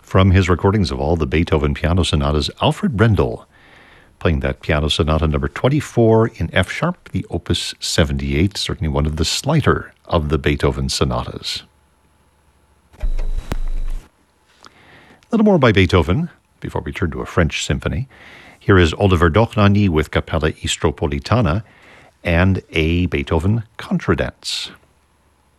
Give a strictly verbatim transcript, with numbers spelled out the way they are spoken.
From his recordings of all the Beethoven piano sonatas, Alfred Brendel, playing that piano sonata number twenty-four in F sharp, the opus seventy-eight, certainly one of the slighter of the Beethoven sonatas. A little more by Beethoven before we turn to a French symphony. Here is Oliver Dochnani with Capella Istropolitana and a Beethoven contradance.